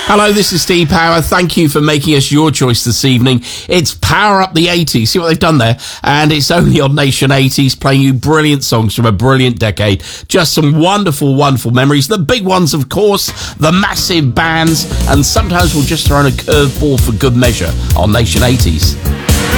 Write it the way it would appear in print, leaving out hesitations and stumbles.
Hello, this is Steve Power. Thank you for making us your choice this evening. It's Power Up the 80s. See what they've done there? And it's only on Nation 80s, playing you brilliant songs from a brilliant decade. Just some wonderful, wonderful memories. The big ones, of course, the massive bands, and sometimes we'll just throw in a curveball for good measure on Nation 80s.